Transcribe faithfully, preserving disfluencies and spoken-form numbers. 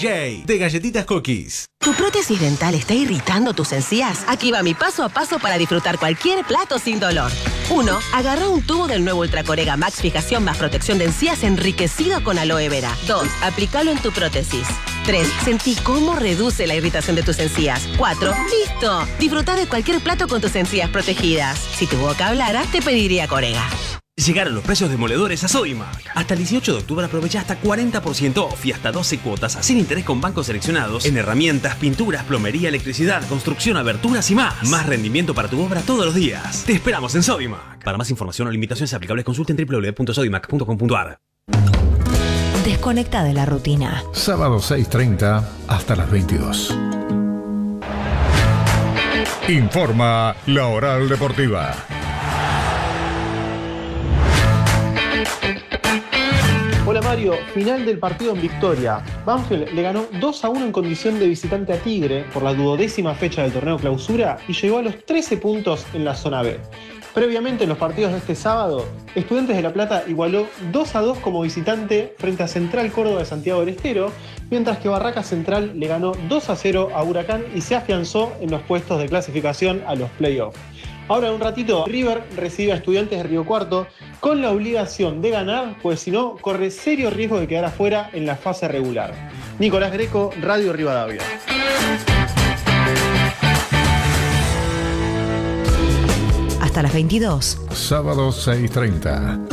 J de Galletitas Cookies. ¿Tu prótesis dental está irritando tus encías? Aquí va mi paso a paso para disfrutar cualquier plato sin dolor. uno. Agarra un tubo del nuevo Ultracorega Max Fijación más protección de encías enriquecido con aloe vera. dos. Aplícalo en tu prótesis. tres. Sentí cómo reduce la irritación de tus encías. cuatro. ¡Listo! Disfruta de cualquier plato con tus encías protegidas. Si tu boca hablara, te pediría Corega. Llegaron los precios demoledores a Sodimac. Hasta el dieciocho de octubre aprovecha hasta cuarenta por ciento off y hasta doce cuotas sin interés con bancos seleccionados en herramientas, pinturas, plomería, electricidad, construcción, aberturas y más. Más rendimiento para tu obra todos los días. Te esperamos en Sodimac. Para más información o limitaciones aplicables consulten doble u doble u doble u punto sodimac punto com punto a r. Desconecta de la rutina. Sábado seis treinta hasta las veintidós. Informa La Oral Deportiva. Hola Mario, final del partido en Victoria. Banfield le ganó dos a uno en condición de visitante a Tigre por la duodécima fecha del torneo clausura y llegó a los trece puntos en la zona B. Previamente en los partidos de este sábado, Estudiantes de La Plata igualó dos a dos como visitante frente a Central Córdoba de Santiago del Estero, mientras que Barraca Central le ganó dos a cero a Huracán y se afianzó en los puestos de clasificación a los playoffs. Ahora en un ratito, River recibe a Estudiantes de Río Cuarto con la obligación de ganar, pues si no, corre serio riesgo de quedar afuera en la fase regular. Nicolás Greco, Radio Rivadavia. Hasta las veintidós. Sábado seis treinta.